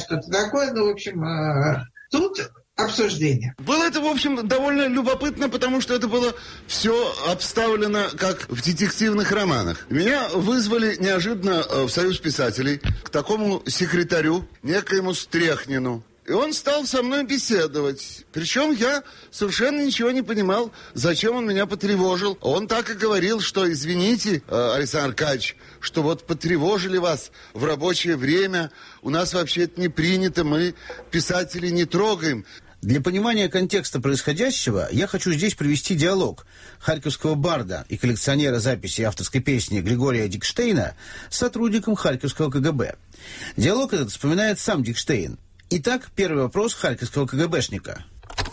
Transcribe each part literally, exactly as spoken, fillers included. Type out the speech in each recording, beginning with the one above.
что-то такое. Ну, в общем, тут обсуждение. Было это, в общем, довольно любопытно, потому что это было все обставлено, как в детективных романах. Меня вызвали неожиданно в Союз писателей к такому секретарю, некоему Стряхнину. И он стал со мной беседовать. Причем я совершенно ничего не понимал, зачем он меня потревожил. Он так и говорил, что извините, Александр Аркадьевич, что вот потревожили вас в рабочее время. У нас вообще это не принято, мы писателей не трогаем. Для понимания контекста происходящего я хочу здесь привести диалог харьковского барда и коллекционера записей авторской песни Григория Дикштейна с сотрудником харьковского ка гэ бэ. Диалог этот вспоминает сам Дикштейн. Итак, первый вопрос харьковского ка гэ бэшника.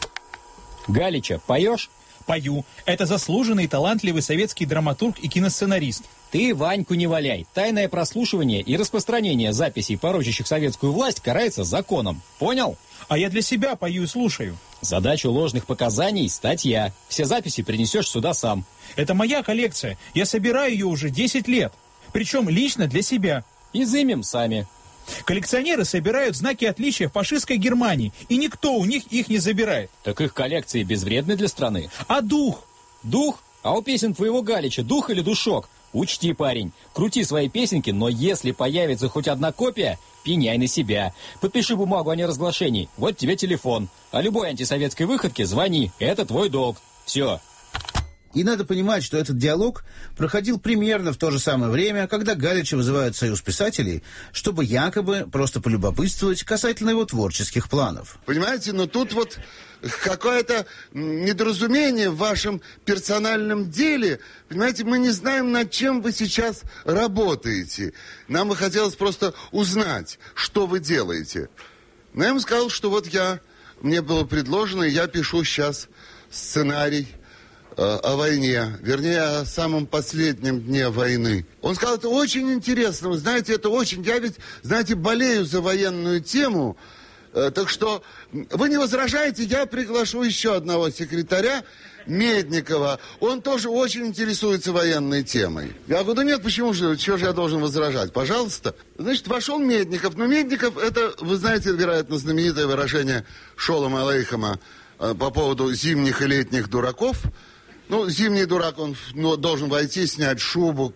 Галича, поешь? Пою. Это заслуженный и талантливый советский драматург и киносценарист. Ты Ваньку не валяй. Тайное прослушивание и распространение записей, порочащих советскую власть, карается законом. Понял? А я для себя пою и слушаю. Задачу ложных показаний – статья. Все записи принесешь сюда сам. Это моя коллекция. Я собираю ее уже десять лет. Причем лично для себя. Изымем сами. Коллекционеры собирают знаки отличия в фашистской Германии, и никто у них их не забирает. Так их коллекции безвредны для страны. А дух? Дух? А у песен твоего Галича дух или душок? Учти, парень, крути свои песенки, но если появится хоть одна копия, пеняй на себя. Подпиши бумагу о неразглашении, вот тебе телефон. А любой антисоветской выходке звони, это твой долг. Все. И надо понимать, что этот диалог проходил примерно в то же самое время, когда Галича вызывают в Союз писателей, чтобы якобы просто полюбопытствовать касательно его творческих планов. Понимаете, но тут вот какое-то недоразумение в вашем персональном деле. Понимаете, мы не знаем, над чем вы сейчас работаете. Нам бы хотелось просто узнать, что вы делаете. Но я ему сказал, что вот я, мне было предложено, и я пишу сейчас сценарий о войне, вернее, о самом последнем дне войны. Он сказал, это очень интересно, вы знаете, это очень... Я ведь, знаете, болею за военную тему, э, так что вы не возражаете, я приглашу еще одного секретаря, Медникова. Он тоже очень интересуется военной темой. Я говорю, да нет, почему же, чего же я должен возражать? Пожалуйста. Значит, вошел Медников. Но Медников, это, вы знаете, вероятно, знаменитое выражение Шолома Алейхема э, по поводу зимних и летних дураков. Ну, зимний дурак, он ну, должен войти, снять шубу,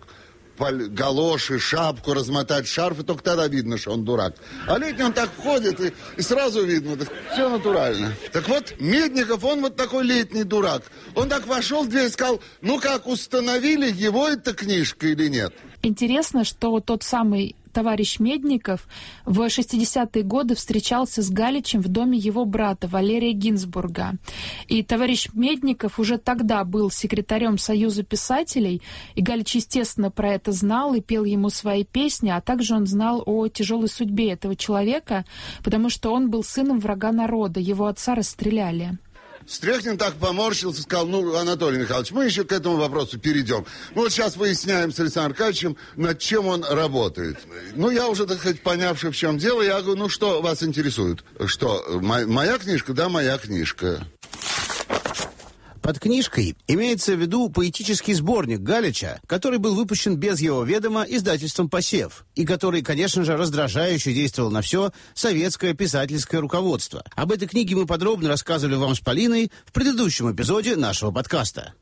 галоши, шапку, размотать шарф, и только тогда видно, что он дурак. А летний он так ходит, и, и сразу видно, так, все натурально. Так вот, Медников, он вот такой летний дурак. Он так вошел в дверь и сказал, ну как, установили, его эта книжка или нет? Интересно, что тот самый товарищ Медников в шестидесятые годы встречался с Галичем в доме его брата Валерия Гинзбурга. И товарищ Медников уже тогда был секретарем Союза писателей, и Галич, естественно, про это знал и пел ему свои песни, а также он знал о тяжелой судьбе этого человека, потому что он был сыном врага народа, его отца расстреляли. Стряхнин так поморщился, сказал, ну, Анатолий Михайлович, мы еще к этому вопросу перейдем. Мы вот сейчас выясняем с Александром Аркадьевичем, над чем он работает. Ну, я уже, так сказать, понявший, в чем дело, я говорю, ну, что вас интересует? Что, моя книжка? Да, моя книжка. Под книжкой имеется в виду поэтический сборник Галича, который был выпущен без его ведома издательством «Посев», и который, конечно же, раздражающе действовал на все советское писательское руководство. Об этой книге мы подробно рассказывали вам с Полиной в предыдущем эпизоде нашего подкаста.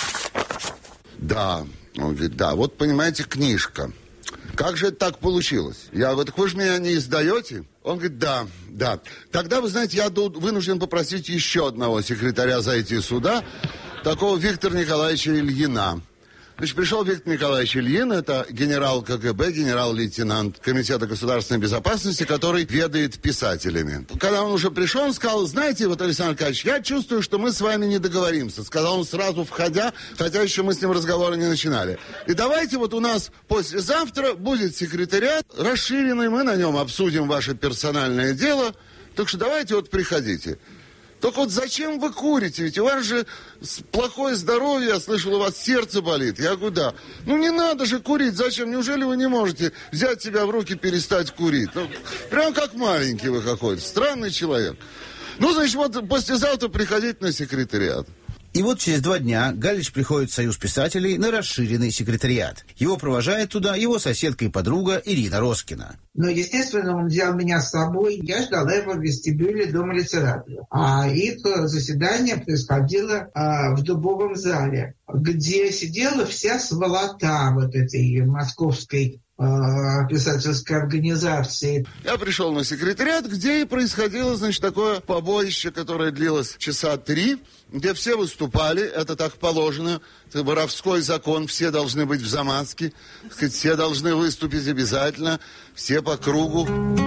Да, он говорит, да, вот, понимаете, книжка. Как же это так получилось? Я говорю, так вы же меня не издаете? Он говорит, да, да. Тогда, вы знаете, я вынужден попросить еще одного секретаря зайти сюда, такого Виктора Николаевича Ильина. Значит, пришел Виктор Николаевич Ильин, это генерал ка гэ бэ, генерал-лейтенант Комитета государственной безопасности, который ведает писателями. Когда он уже пришел, он сказал, знаете, вот, Александр Аркадьевич, я чувствую, что мы с вами не договоримся. Сказал он сразу, входя, хотя еще мы с ним разговора не начинали. И давайте вот у нас послезавтра будет секретариат расширенный, мы на нем обсудим ваше персональное дело. Так что давайте вот приходите. Только вот зачем вы курите? Ведь у вас же плохое здоровье, я слышал, у вас сердце болит. Я говорю, да. Ну не надо же курить, зачем? Неужели вы не можете взять себя в руки и перестать курить? Ну, прям как маленький вы какой-то, странный человек. Ну, значит, вот послезавтра приходите на секретариат. И вот через два дня Галич приходит в Союз писателей на расширенный секретариат. Его провожает туда его соседка и подруга Ирина Роскина. Но, естественно, он взял меня с собой. Я ждала его в вестибюле Дома литературы. А их заседание происходило а, в Дубовом зале, где сидела вся сволота вот этой московской писательской организации. Я пришел на секретариат, где и происходило, значит, такое побоище, которое длилось часа три, где все выступали, это так положено, это воровской закон, все должны быть в замазке, все должны выступить обязательно, все по кругу.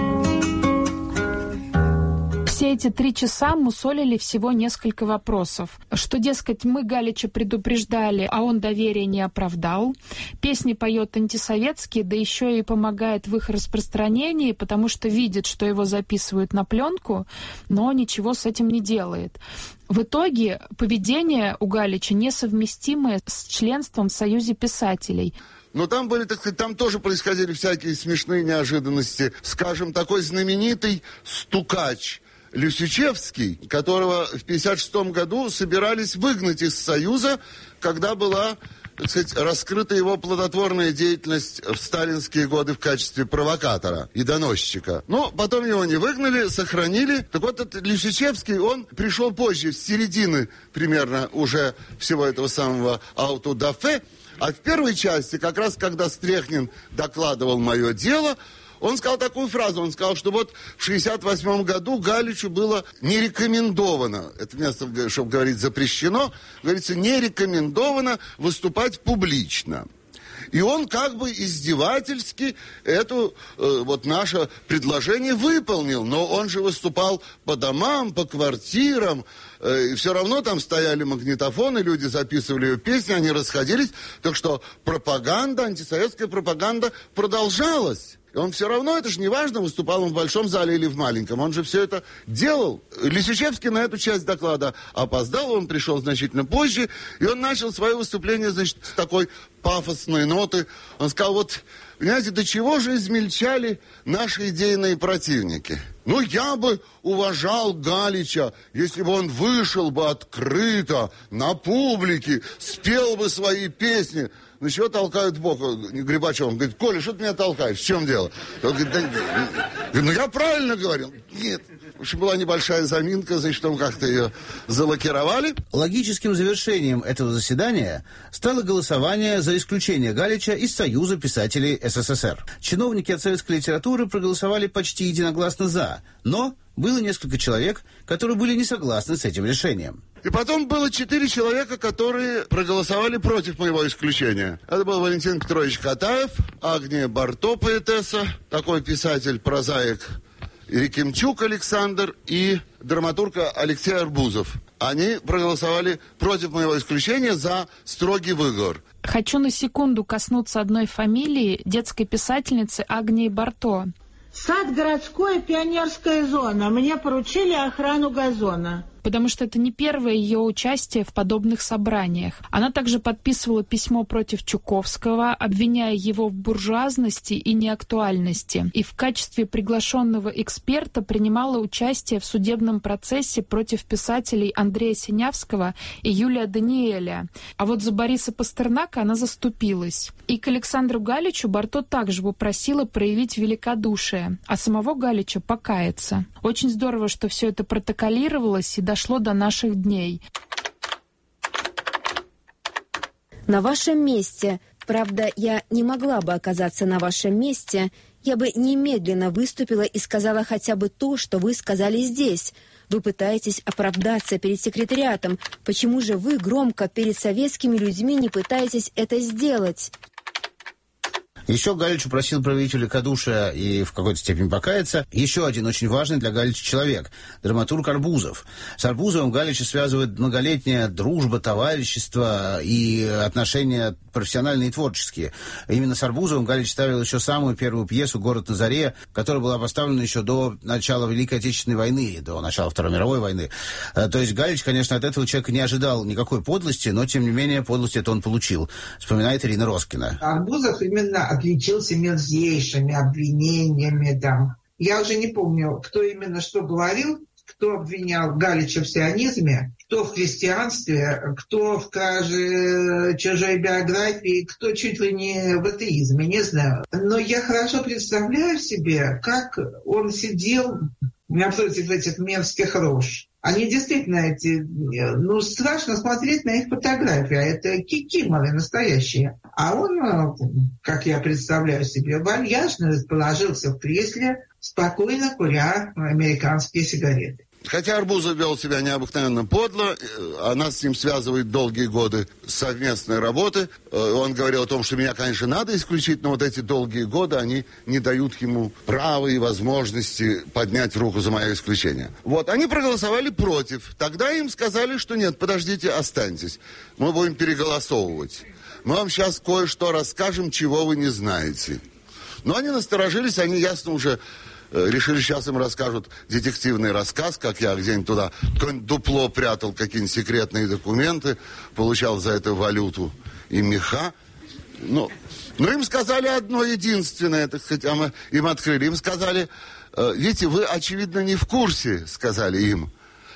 Все эти три часа мусолили всего несколько вопросов. Что, дескать, мы Галича предупреждали, а он доверия не оправдал. Песни поет антисоветские, да еще и помогает в их распространении, потому что видит, что его записывают на пленку, но ничего с этим не делает. В итоге поведение у Галича несовместимое с членством в Союзе писателей. Но там были, так сказать, там тоже происходили всякие смешные неожиданности. Скажем, такой знаменитый стукач Люсичевский, которого в пятьдесят шестом году собирались выгнать из Союза, когда была, так сказать, раскрыта его плодотворная деятельность в сталинские годы в качестве провокатора и доносчика. Но потом его не выгнали, сохранили. Так вот, этот Люсичевский, он пришел позже, с середины примерно уже всего этого самого аутодафе. А в первой части, как раз когда Стряхнин докладывал «Мое дело», он сказал такую фразу, он сказал, что вот в шестьдесят восьмом году Галичу было не рекомендовано, это место, чтобы говорить запрещено, говорится, не рекомендовано выступать публично. И он как бы издевательски это э, вот наше предложение выполнил. Но он же выступал по домам, по квартирам. Э, и все равно там стояли магнитофоны, люди записывали ее песни, они расходились. Так что пропаганда, антисоветская пропаганда продолжалась. И он все равно, это же не важно, выступал он в большом зале или в маленьком. Он же все это делал. Лисичевский на эту часть доклада опоздал, он пришел значительно позже. И он начал свое выступление, значит, с такой пафосной ноты. Он сказал, вот, понимаете, до чего же измельчали наши идейные противники? Ну, я бы уважал Галича, если бы он вышел бы открыто на публике, спел бы свои песни. Ну, чего толкают в бок Грибачев? Он говорит, Коля, что ты меня толкаешь? В чем дело? Он говорит, да, ну, я правильно говорил. Нет. В общем, была небольшая заминка, значит, там как-то ее залакировали. Логическим завершением этого заседания стало голосование за исключение Галича из Союза писателей СССР. Чиновники от советской литературы проголосовали почти единогласно «за», но было несколько человек, которые были не согласны с этим решением. И потом было четыре человека, которые проголосовали против моего исключения. Это был Валентин Петрович Катаев, Агния Барто, поэтесса, такой писатель, прозаик Рикимчук Александр и драматург Алексей Арбузов. Они проголосовали против моего исключения за строгий выговор. Хочу на секунду коснуться одной фамилии, детской писательницы Агнии Барто. Сад городской, пионерская зона. Мне поручили охрану газона. Потому что это не первое ее участие в подобных собраниях. Она также подписывала письмо против Чуковского, обвиняя его в буржуазности и неактуальности. И в качестве приглашенного эксперта принимала участие в судебном процессе против писателей Андрея Синявского и Юлия Даниэля. А вот за Бориса Пастернака она заступилась. И к Александру Галичу Барто также попросила проявить великодушие, а самого Галича покаяться. Очень здорово, что все это протоколировалось и дошло до наших дней. На вашем месте, правда, я не могла бы оказаться на вашем месте, я бы немедленно выступила и сказала хотя бы то, что вы сказали здесь. Вы пытаетесь оправдаться перед секретариатом. Почему же вы громко перед советскими людьми не пытаетесь это сделать? Еще Галич просил проявить великодушие и в какой-то степени покаяться. Еще один очень важный для Галича человек – драматург Арбузов. С Арбузовым Галича связывает многолетняя дружба, товарищество и отношения профессиональные и творческие. Именно с Арбузовым Галич ставил еще самую первую пьесу «Город на заре», которая была поставлена еще до начала Великой Отечественной войны, до начала Второй мировой войны. То есть Галич, конечно, от этого человека не ожидал никакой подлости, но, тем не менее, подлость это он получил. Вспоминает Ирина Роскина. Арбузов именно отличился мерзейшими обвинениями там. Я уже не помню, кто именно что говорил, кто обвинял Галича в сионизме, кто в христианстве, кто в краже чужой биографии, кто чуть ли не в атеизме, не знаю. Но я хорошо представляю себе, как он сидел напротив этих мерзких рож. Они действительно эти... Ну, страшно смотреть на их фотографии. Это кикиморы настоящие. А он, как я представляю себе, вальяжно расположился в кресле, спокойно куря американские сигареты. Хотя Арбузов вел себя необыкновенно подло, а нас с ним связывают долгие годы совместной работы. Он говорил о том, что меня, конечно, надо исключить, но вот эти долгие годы, они не дают ему права и возможности поднять руку за мое исключение. Вот, они проголосовали против. Тогда им сказали, что нет, подождите, останьтесь. Мы будем переголосовывать. Мы вам сейчас кое-что расскажем, чего вы не знаете. Но они насторожились, они ясно уже... решили, сейчас им расскажут детективный рассказ, как я где-нибудь туда какое-нибудь дупло прятал, какие-нибудь секретные документы, получал за это валюту и меха. Ну, но им сказали одно единственное, так сказать, а мы им открыли. Им сказали, видите, вы, очевидно, не в курсе, сказали им.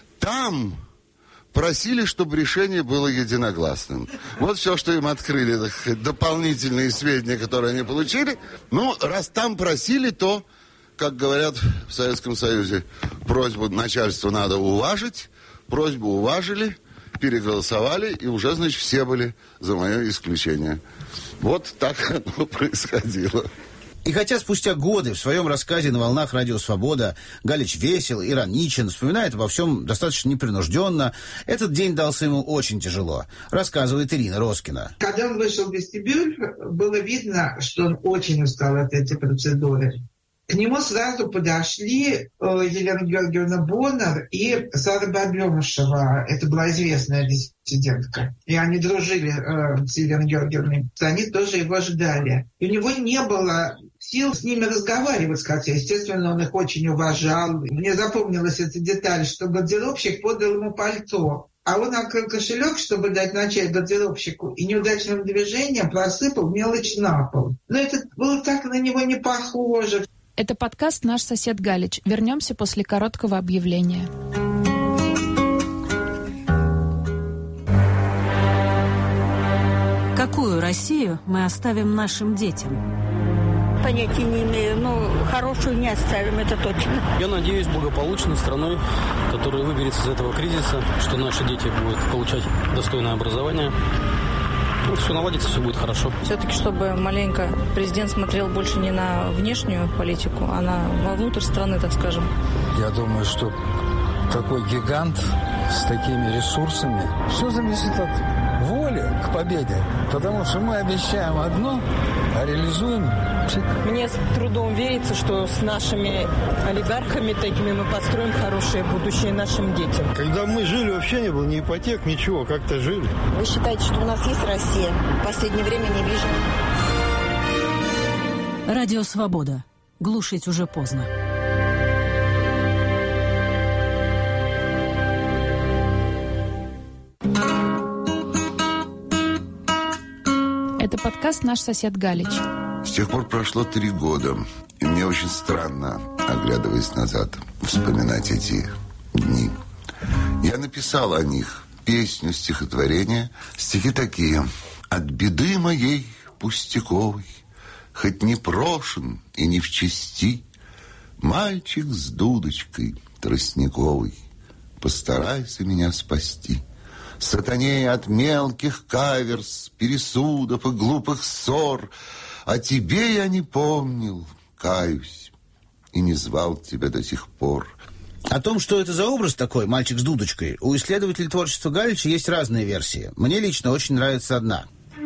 Там просили, чтобы решение было единогласным. Вот все, что им открыли, так сказать, дополнительные сведения, которые они получили. Ну, раз там просили, то... Как говорят в Советском Союзе, просьбу начальства надо уважить, просьбу уважили, переголосовали, и уже, значит, все были за мое исключение. Вот так оно происходило. И хотя спустя годы в своем рассказе «На волнах Радио Свобода» Галич весел, ироничен, вспоминает обо всем достаточно непринужденно, этот день дался ему очень тяжело, рассказывает Ирина Роскина. Когда он вышел в вестибюль, было видно, что он очень устал от этой процедуры. К нему сразу подошли э, Елена Георгиевна Боннер и Сара Бабемушева. Это была известная диссидентка. И они дружили э, с Еленой Георгиевной. Они тоже его ждали. И у него не было сил с ними разговаривать, хотя, естественно, он их очень уважал. Мне запомнилась эта деталь, что гардеробщик подал ему пальто. А он открыл кошелек, чтобы дать начать гардеробщику, и неудачным движением просыпал мелочь на пол. Но это было так на него не похоже. Это подкаст «Наш сосед Галич». Вернемся после короткого объявления. Какую Россию мы оставим нашим детям? Понятия не имею, но хорошую не оставим, это точно. Я надеюсь, благополучной страной, которая выберется из этого кризиса, что наши дети будут получать достойное образование. Ну, все наладится, все будет хорошо. Все-таки, чтобы маленько президент смотрел больше не на внешнюю политику, а на вовнутрь страны, так скажем. Я думаю, что такой гигант с такими ресурсами, все зависит от воли к победе. Потому что мы обещаем одно, а реализуем. Мне с трудом верится, что с нашими олигархами такими мы построим хорошее будущее нашим детям. Когда мы жили, вообще не было ни ипотек, ничего, как-то жили. Вы считаете, что у нас есть Россия? В последнее время не вижу. Радио Свобода. Глушить уже поздно. Это подкаст «Наш сосед Галич». С тех пор прошло три года, и мне очень странно, оглядываясь назад, вспоминать эти дни. Я написал о них песню, стихотворение. Стихи такие. «От беды моей пустяковой, хоть не прошен и не в чести, мальчик с дудочкой тростниковой, постарайся меня спасти. Сатане от мелких каверс, пересудов и глупых ссор, о тебе я не помнил, каюсь, и не звал тебя до сих пор». О том, что это за образ такой, мальчик с дудочкой, у исследователей творчества Галича есть разные версии. Мне лично очень нравится одна.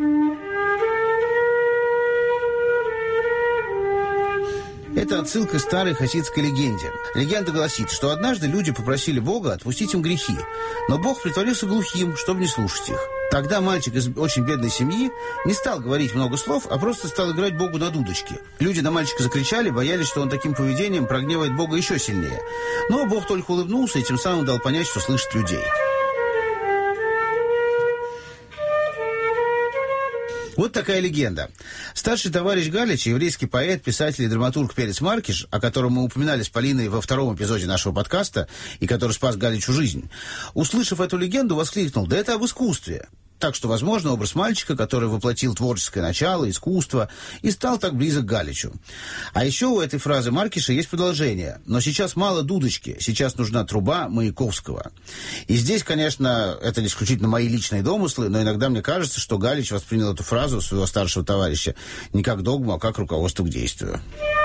Это отсылка к старой хасидской легенде. Легенда гласит, что однажды люди попросили Бога отпустить им грехи, но Бог притворился глухим, чтобы не слушать их. Тогда мальчик из очень бедной семьи не стал говорить много слов, а просто стал играть Богу на дудочке. Люди на мальчика закричали, боялись, что он таким поведением прогневает Бога еще сильнее. Но Бог только улыбнулся и тем самым дал понять, что слышит людей. Вот такая легенда. Старший товарищ Галич, еврейский поэт, писатель и драматург Перец Маркиш, о котором мы упоминали с Полиной во втором эпизоде нашего подкаста, и который спас Галичу жизнь, услышав эту легенду, воскликнул: «Да это об искусстве». Так что, возможно, образ мальчика, который воплотил творческое начало, искусство, и стал так близок к Галичу. А еще у этой фразы Маркиша есть продолжение. Но сейчас мало дудочки, сейчас нужна труба Маяковского. И здесь, конечно, это исключительно мои личные домыслы, но иногда мне кажется, что Галич воспринял эту фразу своего старшего товарища не как догму, а как руководство к действию.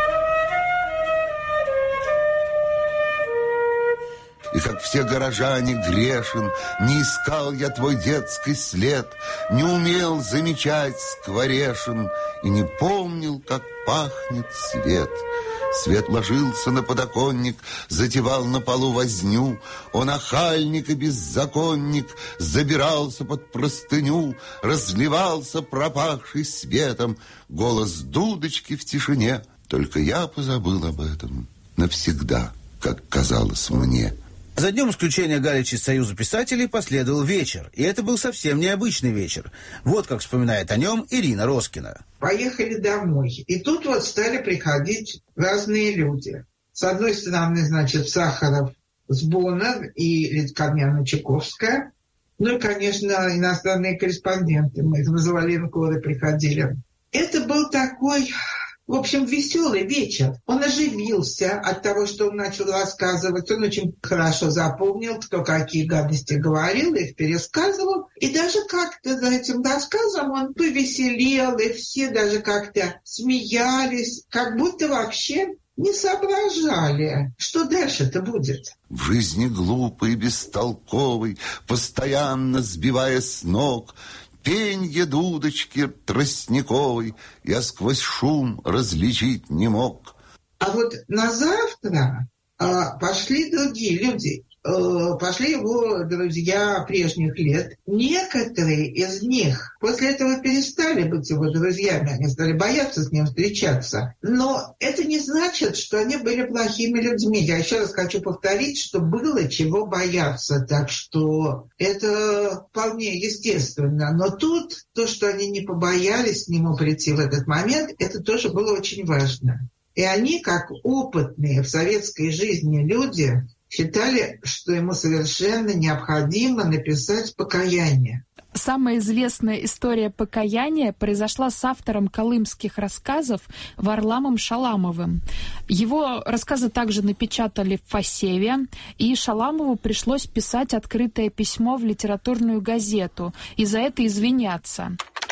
И как все горожане грешен, не искал я твой детский след, не умел замечать скворешин и не помнил, как пахнет свет. Свет ложился на подоконник, затевал на полу возню. Он охальник и беззаконник, забирался под простыню, разливался пропахший светом. Голос дудочки в тишине. Только я позабыл об этом навсегда, как казалось мне. За днем исключения Галича из Союза писателей последовал вечер. И это был совсем необычный вечер. Вот как вспоминает о нем Ирина Роскина. Поехали домой. И тут вот стали приходить разные люди. С одной стороны, значит, Сахаров, Сбонар и Литкармяна Чайковская. Ну и, конечно, иностранные корреспонденты. Мы их называли инкоры, приходили. Это был такой... В общем, веселый вечер. Он оживился от того, что он начал рассказывать. Он очень хорошо запомнил, кто какие гадости говорил, их пересказывал. И даже как-то за этим рассказом он повеселел, и все даже как-то смеялись, как будто вообще не соображали, что дальше-то будет. В жизни глупый, бестолковый, постоянно сбивая с ног, пенье дудочки тростниковой я сквозь шум различить не мог. А вот на завтра а, пошли другие люди. А, пошли его друзья прежних лет. Некоторые из них после этого перестали быть его друзьями. Они стали бояться с ним встречаться. Но это не значит, что они были плохими людьми. Я еще раз хочу повторить, что было чего бояться. Так что это вполне естественно. Но тут то, что они не побоялись к нему прийти в этот момент, это тоже было очень важно. И они, как опытные в советской жизни люди, считали, что ему совершенно необходимо написать покаяние. Самая известная история покаяния произошла с автором колымских рассказов Варламом Шаламовым. Его рассказы также напечатали в Фасеве, и Шаламову пришлось писать открытое письмо в литературную газету и за это извиняться.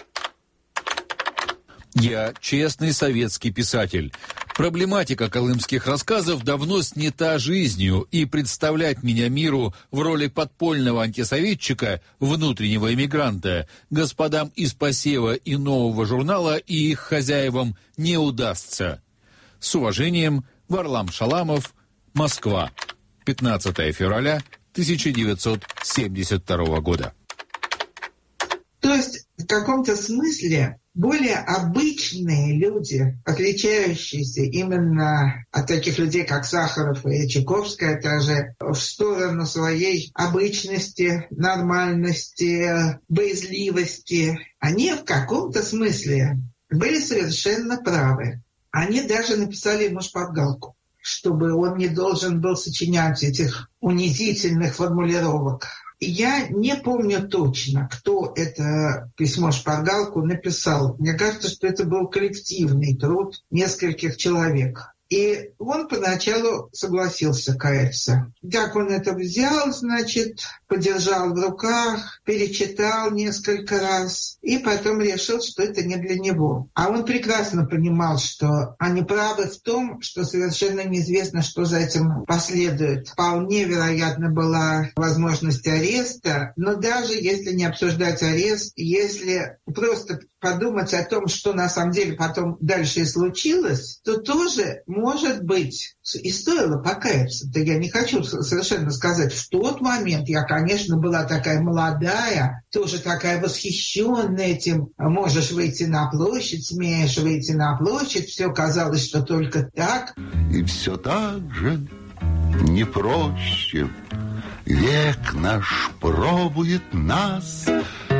Я честный советский писатель. Проблематика колымских рассказов давно снята жизнью, и представлять меня миру в роли подпольного антисоветчика, внутреннего эмигранта, господам из Посева и Нового журнала и их хозяевам не удастся. С уважением, Варлам Шаламов, Москва, пятнадцатое февраля тысяча девятьсот семьдесят второго года. То есть, в каком-то смысле, более обычные люди, отличающиеся именно от таких людей, как Сахаров и Чайковская, даже в сторону своей обычности, нормальности, боязливости, они в каком-то смысле были совершенно правы. Они даже написали ему шпаргалку, чтобы он не должен был сочинять этих унизительных формулировок. Я не помню точно, кто это письмо-шпаргалку написал. Мне кажется, что это был коллективный труд нескольких человек. И он поначалу согласился каяться. Как он это взял, значит, подержал в руках, перечитал несколько раз и потом решил, что это не для него. А он прекрасно понимал, что они правы в том, что совершенно неизвестно, что за этим последует. Вполне вероятно была возможность ареста, но даже если не обсуждать арест, если просто подумать о том, что на самом деле потом дальше и случилось, то тоже, может быть, и стоило покаяться. Да я не хочу совершенно сказать, в тот момент я, конечно, была такая молодая, тоже такая восхищенная этим. Можешь выйти на площадь, смеешь выйти на площадь. Все казалось, что только так. И все так же не проще. Век наш пробует нас.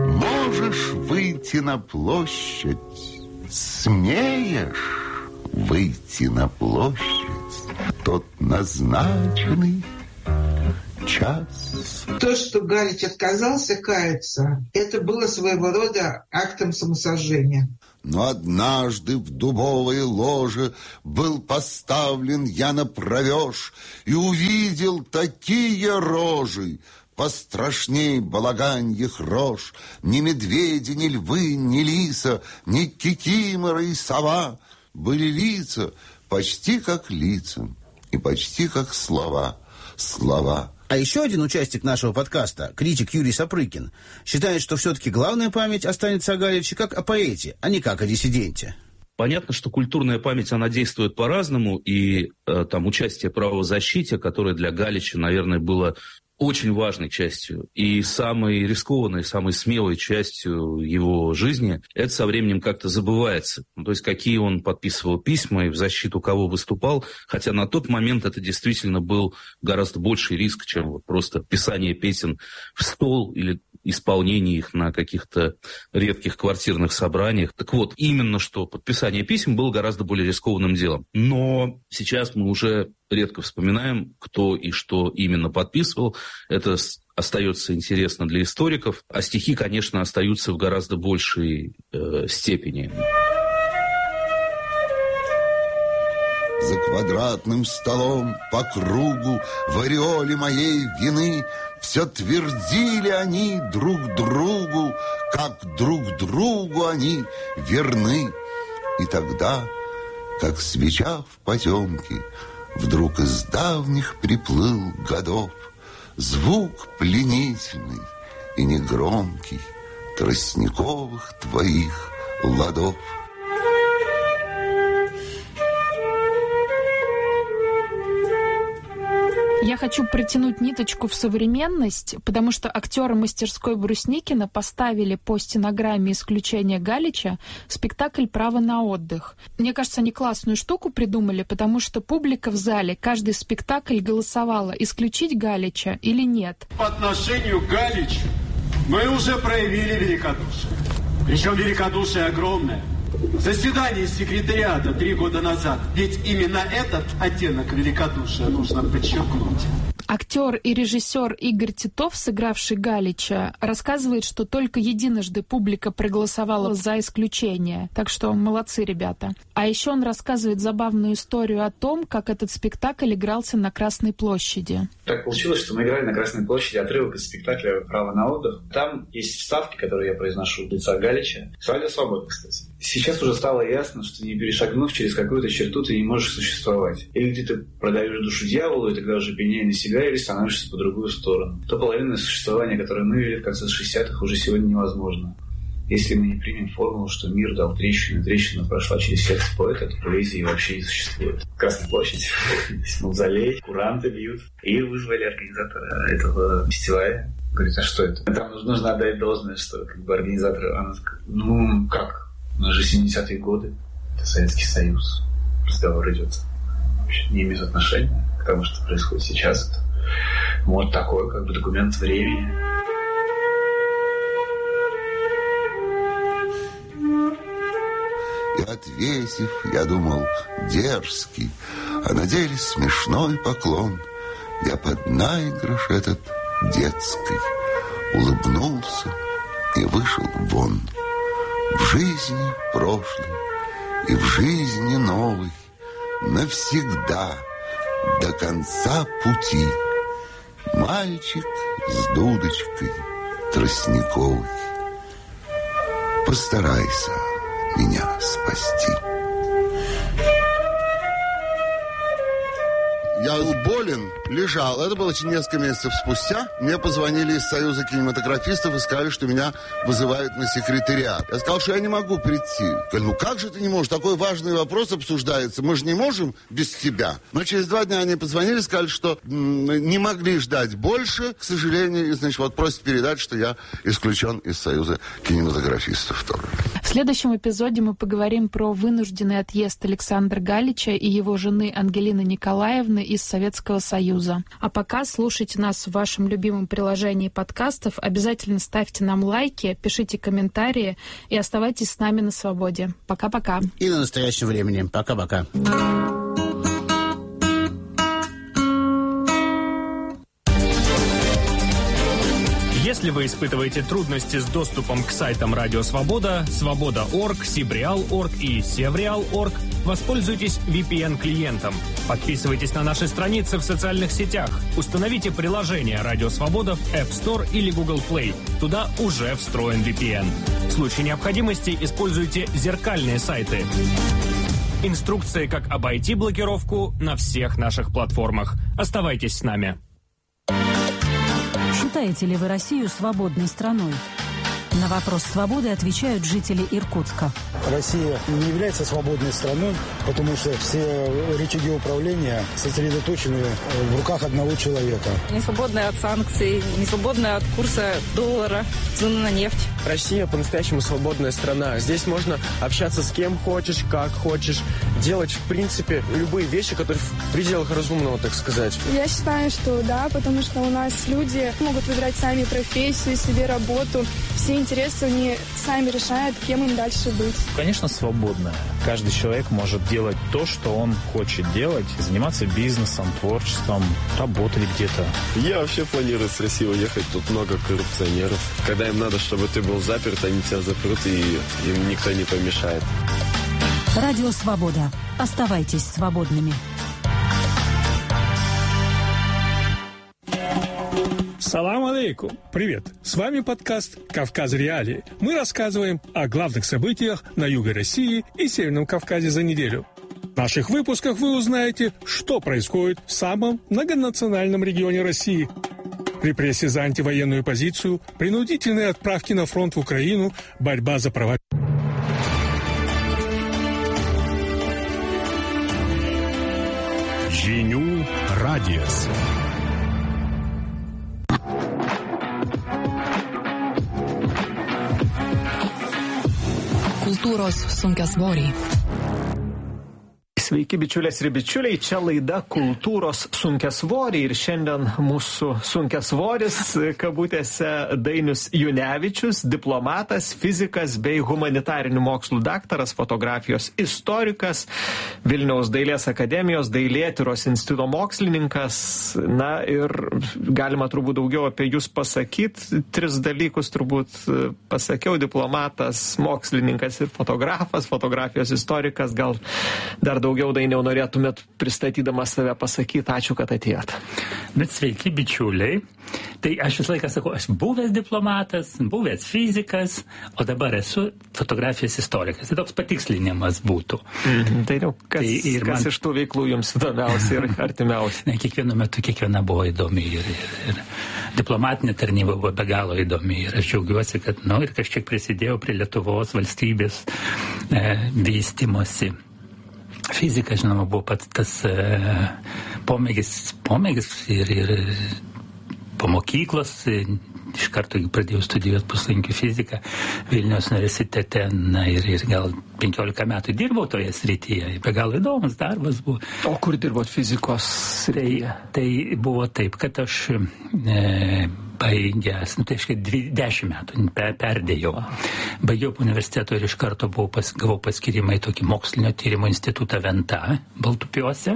Можешь выйти на площадь, смеешь выйти на площадь, тот назначенный час. То, что Галич отказался каяться, это было своего рода актом самосожжения. Но однажды в дубовое ложе был поставлен я на провеж и увидел такие рожи, пострашней балаганьих рож. Ни медведи, ни львы, ни лиса, ни кикимора и сова. Были лица почти как лица и почти как слова. Слова. А еще один участник нашего подкаста, критик Юрий Сапрыкин, считает, что все-таки главная память останется о Галиче как о поэте, а не как о диссиденте. Понятно, что культурная память, она действует по-разному, и э, там участие в правозащите, которое для Галича, наверное, было очень важной частью и самой рискованной, самой смелой частью его жизни, это со временем как-то забывается. Ну, то есть какие он подписывал письма и в защиту кого выступал, хотя на тот момент это действительно был гораздо больший риск, чем вот просто писание песен в стол или исполнение их на каких-то редких квартирных собраниях. Так вот, именно что подписание писем было гораздо более рискованным делом. Но сейчас мы уже редко вспоминаем, кто и что именно подписывал. Это остается интересно для историков. А стихи, конечно, остаются в гораздо большей э, степени. За квадратным столом по кругу в ореоле моей вины все твердили они друг другу, как друг другу они верны. И тогда, как свеча в потемке, вдруг из давних приплыл годов звук пленительный и негромкий тростниковых твоих ладов. Я хочу протянуть ниточку в современность, потому что актеры мастерской Брусникина поставили по стенограмме исключения Галича спектакль «Право на отдых». Мне кажется, они классную штуку придумали, потому что публика в зале каждый спектакль голосовала, исключить Галича или нет. По отношению к Галичу мы уже проявили великодушие. Причем великодушие огромное. Заседание секретариата три года назад. Ведь именно этот оттенок великодушия нужно подчеркнуть. Актер и режиссер Игорь Титов, сыгравший Галича, рассказывает, что только единожды публика проголосовала за исключение. Так что молодцы, ребята. А еще он рассказывает забавную историю о том, как этот спектакль игрался на Красной площади. Так получилось, что мы играли на Красной площади отрывок из спектакля «Право на отдых». Там есть вставки, которые я произношу в лица Галича. С радио «Свобода», кстати. Сейчас уже стало ясно, что не перешагнув через какую-то черту, ты не можешь существовать. Или где ты продаешь душу дьяволу, и тогда уже пеняй на себя, или становишься по другую сторону. То половинное существование, которое мы вели в конце шестидесятых, уже сегодня невозможно. Если мы не примем формулу, что мир дал трещину, и трещина прошла через сердце поэта, то поэзии вообще не существует. Красная площадь, мавзолей, куранты бьют. И вызвали организатора этого фестиваля. Говорит, а что это? Там нужно отдать должное, что как бы организаторы, она сказала, ну как? У нас же семидесятые годы, это Советский Союз. Разговор идет, вообще не имеет отношения к тому, что происходит сейчас. Это, может, такой как бы документ времени. И отвесив, я думал, дерзкий, а на деле смешной поклон, я под наигрыш этот детский улыбнулся и вышел вон. В жизни прошлой и в жизни новой навсегда до конца пути мальчик с дудочкой тростниковой. Постарайся меня спасти. Я болен, лежал. Это было несколько месяцев спустя. Мне позвонили из Союза кинематографистов и сказали, что меня вызывают на секретариат. Я сказал, что я не могу прийти. Говорю, ну как же ты не можешь? Такой важный вопрос обсуждается. Мы же не можем без тебя. Но через два дня они позвонили и сказали, что м- не могли ждать больше, к сожалению. И, значит, вот просят передать, что я исключен из Союза кинематографистов тоже. В следующем эпизоде мы поговорим про вынужденный отъезд Александра Галича и его жены Ангелины Николаевны из Советского Союза. А пока слушайте нас в вашем любимом приложении подкастов. Обязательно ставьте нам лайки, пишите комментарии и оставайтесь с нами на свободе. Пока-пока. И на настоящем времени. Пока-пока. Если вы испытываете трудности с доступом к сайтам Радио Свобода, Свобода точка орг, Сибриал точка орг и Севриал точка орг, воспользуйтесь ви пи эн-клиентом. Подписывайтесь на наши страницы в социальных сетях. Установите приложение Радио Свобода в App Store или Google Play. Туда уже встроен ви пи эн. В случае необходимости используйте зеркальные сайты. Инструкции, как обойти блокировку, на всех наших платформах. Оставайтесь с нами. Считаете ли вы Россию свободной страной? На вопрос свободы отвечают жители Иркутска. Россия не является свободной страной, потому что все рычаги управления сосредоточены в руках одного человека. Не свободная от санкций, не свободная от курса доллара, цены на нефть. Россия по-настоящему свободная страна. Здесь можно общаться с кем хочешь, как хочешь, делать, в принципе, любые вещи, которые в пределах разумного, так сказать. Я считаю, что да, потому что у нас люди могут выбирать сами профессию, себе работу. Все интересы они сами решают, кем им дальше быть. Конечно, свободная. Каждый человек может делать то, что он хочет делать, заниматься бизнесом, творчеством, работать где-то. Я вообще планирую с России уехать. Тут много коррупционеров. Когда им надо, чтобы ты был заперт, они тебя запрут, и им никто не помешает. Радио Свобода. Оставайтесь свободными. Салам алейкум! Привет! С вами подкаст «Кавказ Реалии». Мы рассказываем о главных событиях на юге России и Северном Кавказе за неделю. В наших выпусках вы узнаете, что происходит в самом многонациональном регионе России. Репрессии за антивоенную позицию, принудительные отправки на фронт в Украину, борьба за права. Žinių radijas. Kultūros sunkiasvoriai. Sveiki, bičiulės ir bičiuliai, čia laida Kultūros sunkiasvoriai ir šiandien mūsų sunkiasvoris, kabutėse, Dainius Junevičius, diplomatas, fizikas bei humanitarinių mokslų daktaras, fotografijos istorikas, Vilniaus dailės akademijos dailėtyros instituto mokslininkas. Na ir galima turbūt daugiau apie jūs pasakyti, tris dalykus turbūt pasakiau: diplomatas, mokslininkas ir fotografas, fotografijos istorikas. Gal dar daugiau Dainiau norėtumėt pristatydamas save pasakyti. Ačiū, kad atėjot. Bet sveiki, bičiuliai. Tai aš visą laiką sakau, aš buvęs diplomatas, buvęs fizikas, o dabar esu fotografijos istorikas. Tai toks patikslinimas būtų. Mm, tai jau, kas, tai kas man... iš tų veiklų jums įdomiausia ir artimiausia? Ne, kiekvienu metu kiekviena buvo įdomi ir, ir, ir diplomatinė tarnyba buvo be galo įdomi. Ir aš džiaugiuosi, kad, nu, ir kažkiek prisidėjau prie Lietuvos valstybės e, vystimosi. Fizika, žinoma, buvo pats tas e, pomėgis, pomėgis ir, ir po mokyklos e, iš karto pradėjau studijuoti puslankių fiziką Vilniaus universitete, na ir, ir gal penkiolika metų dirbau toje srityje. Be galo įdomus darbas buvo. O kur dirbot fizikos srityje? Tai buvo taip, kad aš e, baigęs, nu, tai aiškiai, dešimt metų per, perdėjau. Baigiau universiteto ir iš karto buvau pas, gavau paskirimą į tokį mokslinio tyrimo institutą Venta, Baltupiuose,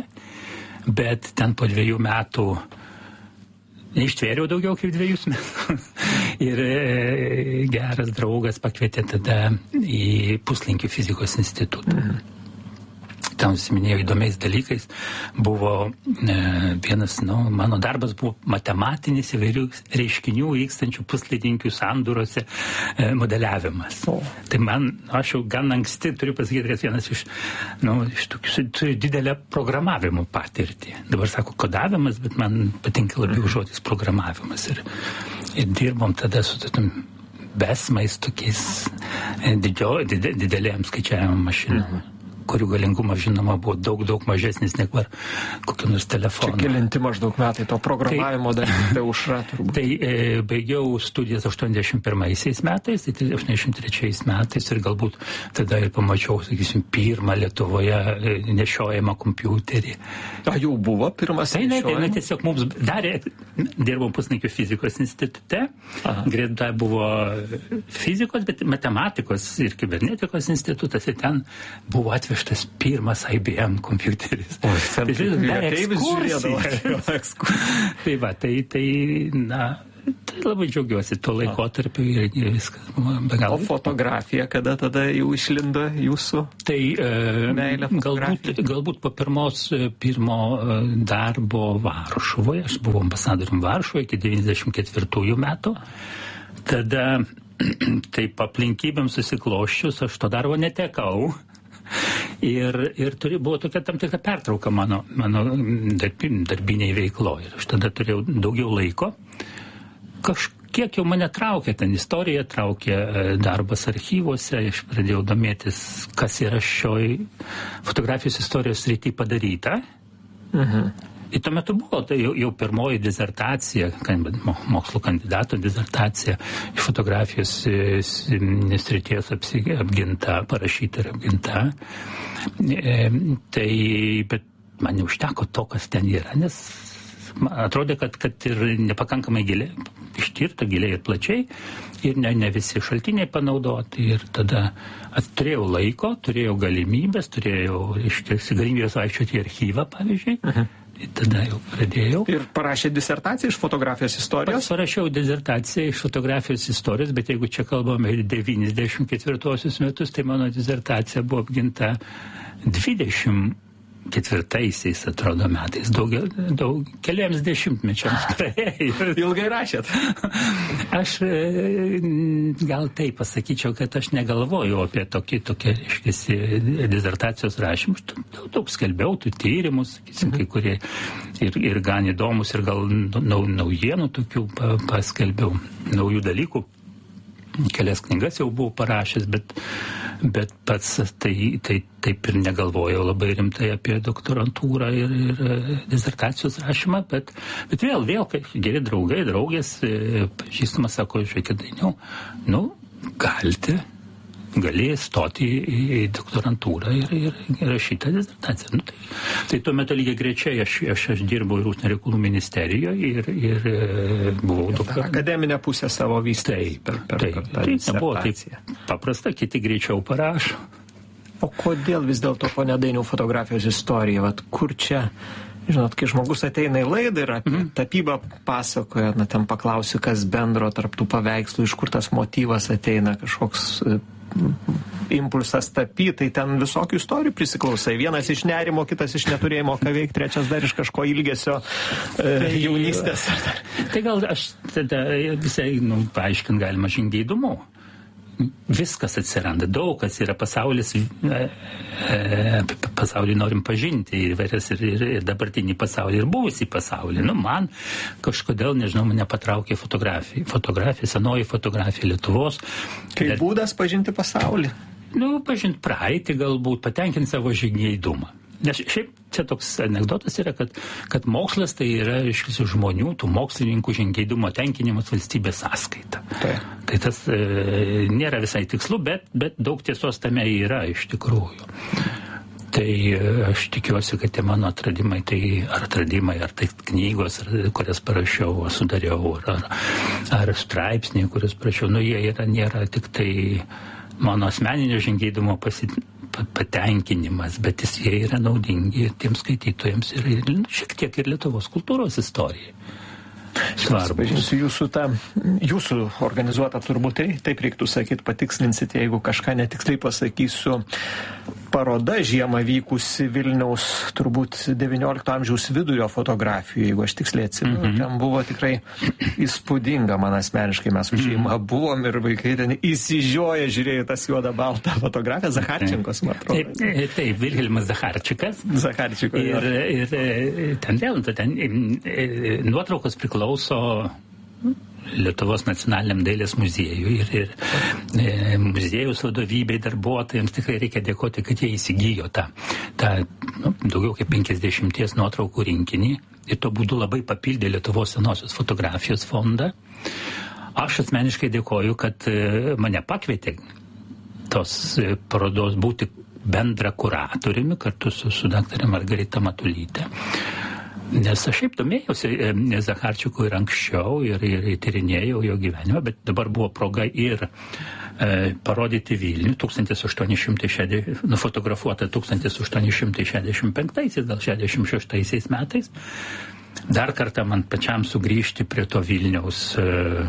bet ten po dviejų metų neištvėriau daugiau kaip dviejus metus. Ir e, geras draugas pakvietė tada į Puslankių fizikos institutą. Mhm. Ten užsiminėjau įdomiais dalykais. Buvo e, vienas, nu, mano darbas buvo matematinis įvairių reiškinių vykstančių puslaidininkių sandūrose e, modeliavimas. O. Tai man, nu, aš jau gan anksti turiu pasakyti, kad vienas iš, nu, iš tokių turi didelę programavimo patirtį. Dabar sako kodavimas, bet man patinka labiau žodis programavimas. Ir, ir dirbom tada su tokiam besmais tokiais didžio, did, didelėm skaičiavimo mašinom. Mhm. kurių galingumas, žinoma, buvo daug, daug mažesnis negu ar kokio nors telefono. Čia kelinti maždaug metai to programavimo tai, dar be užra turbūt. Tai e, baigiau studijas aštuoniasdešimt pirmaisiais metais, tai aštuoniasdešimt trečiais metais ir galbūt tada ir pamačiau, sakysim, pirmą Lietuvoje nešiojamą kompiuterį. O jau buvo pirmas tai, nešiojama? Tai, tai tiesiog mums darė, dirbom Pusnaikių fizikos institute, greta buvo fizikos, bet matematikos ir kibernetikos institutas ir ten buvo atvežtas pirmas I B M kompiuteris. O, ten dar ekskursija. Tai va, tai, tai, na, tai labai džiaugiuosi tuo laikotarpiu ir viskas be galo. O fotografija, kada tada jau išlindo jūsų tai, meilė fotografija? Galbūt, galbūt po pirmos, pirmo darbo Varšuvoje, aš buvau ambasadorium Varšuvoje iki devyniasdešimt ketvirtųjų metų, tada taip aplinkybėm susikloščius, aš to darbo netekau. Ir, ir turi, buvo tokia tam tikra pertrauka mano, mano darbi, darbiniai veiklo. Ir aš tada turėjau daugiau laiko. Kažkiek jau mane traukė, ten istorija traukė, darbas archyvuose. Aš pradėjau domėtis, kas yra šioj fotografijos istorijos srity padaryta. Mhm. Ir tuo metu buvo tai jau, jau pirmoji disertacija, mokslo kandidato disertacija iš fotografijos srities apginta, parašyta ir apginta. E, tai, bet man neužteko to, kas ten yra, nes man atrodė, kad, kad ir nepakankamai giliai, ištirta giliai ir plačiai, ir ne, ne visi šaltiniai panaudoti. Ir tada turėjau laiko, turėjau galimybės, turėjau iškirsi galimybės vaikščioti į archyvą, pavyzdžiui. Uh-huh. Ir tada jau pradėjau. Ir parašė disertaciją iš fotografijos istorijos? Pats parašiau disertaciją iš fotografijos istorijos, bet jeigu čia kalbame devyniasdešimt ketvirtuosius metus, tai mano disertacija buvo apginta dvidešimt ketvirtaisiais, atrodo, metais. Daug, daug, keliams dešimtmečiams praėjo. Ilgai rašėt? Aš gal taip pasakyčiau, kad aš negalvojau apie tokį, tokia, reiškiasi, disertacijos rašymą. Daug, daug skelbiau tų tyrimus, sakysim, kai kurie ir, ir gan įdomus, ir gal nau, naujienų tokių paskelbiau, naujų dalykų. Kelias knygas jau buvau parašęs, bet, bet pats tai, tai taip ir negalvojau labai rimtai apie doktorantūrą ir, ir disertacijos rašymą, bet, bet vėl, vėl, kai geri draugai, draugės, pažįstamas sako, žiūrėkit, Dainiau, nu, galite, gali stoti į, į doktorantūrą ir, ir, ir rašyti disertaciją. Nu, tai, tai tuo metu lygiai grečiai aš, aš, aš dirbau ir Užsienio reikalų ministerijoje ir, ir buvau doktorantas. Akademinę pusę savo vystai per, per, taip, per tą tai disertaciją. Nebuvo taip paprasta, kiti greičiau parašo. O kodėl vis dėlto, ponia Dainiau, fotografijos istorija? Vat kur čia, žinot, kai žmogus ateina į laidą ir apie mm. tapybą pasakoja, na, ten paklausiu, kas bendro tarp tų paveikslų, iš kur tas motyvas ateina, kažkoks impulsas tapyti, tai ten visokių istorijų prisiklausai. Vienas iš nerimo, kitas iš neturėjimo ką veikti, trečias dar iš kažko ilgesio e, tai, jaunystės. Tai gal aš tada visai, nu, paaiškint galima žingeidumu. Viskas atsiranda, daug kas yra pasaulis, e, e, pasaulį norim pažinti, įvairias ir, ir, ir dabartinį pasaulį, ir buvusį pasaulį. Nu, man kažkodėl, nežinau, mane patraukė fotografija, fotografija, senoji fotografija Lietuvos. Kaip bet, būdas pažinti pasaulį? Nu, pažinti praeitį galbūt, patenkinti savo žingeidumą. Nes šiaip čia toks anekdotas yra, kad, kad mokslas tai yra iš visų žmonių, tų mokslininkų žingeidumo tenkinimas valstybės sąskaita. Tai, tai tas e, nėra visai tikslu, bet, bet daug tiesos tame yra iš tikrųjų. Tai e, aš tikiuosi, kad tie mano atradimai, tai ar atradimai, ar tai knygos, ar, kurias parašiau, sudariau, ar, ar straipsniai, kurias parašiau, nu jie yra, nėra tik tai mano asmeninio žingeidumo pasitikėjimas, patenkinimas, bet jis jie yra naudingi tiems skaitytojams ir, ir šiek tiek ir Lietuvos kultūros istorijai. Svarbu. Pažinsiu jūsų tą, jūsų organizuotą turbūt, tai, taip reiktų sakyti, patikslinsite, jeigu kažką netiksliai pasakysiu. Paroda žiemą vykusi Vilniaus turbūt devyniolikto amžiaus vidurio fotografijų, jeigu aš tiksliai atsimenu, mm-hmm. ten buvo tikrai įspūdinga man asmeniškai, mes su šeima buvom ir vaikai ten įsižioję žiūrėjo tas juoda balta fotografija, Zacharčenkos, man atrodo. Taip, taip, Vilhelmas Zacharčikas. Zacharčiko. Ir, ir ten vėl, ten nuotraukos priklauso Lietuvos nacionaliniam dailės muziejui ir, ir e, muziejus vadovybei, darbuotojams tikrai reikia dėkoti, kad jie įsigijo tą, tą nu, daugiau kaip penkiasdešimties nuotraukų rinkinį ir to būdu labai papildė Lietuvos senosios fotografijos fondą. Aš asmeniškai dėkoju, kad e, mane pakvietė tos e, parodos būti bendra kuratoriumi kartu su, su daktarė Margarita Matulytė. Nes aš šiaip domėjausi Zacharčiuku ir anksčiau ir, ir, ir tyrinėjau jo gyvenimą, bet dabar buvo proga ir e, parodyti Vilnių tūkstantis aštuoni šimtai šešiasdešimt, nufotografuota tūkstantis aštuoni šimtai šešiasdešimt penktaisiais, gal šešiasdešimt šeštaisiais metais. Dar kartą man pačiam sugrįžti prie to Vilniaus e,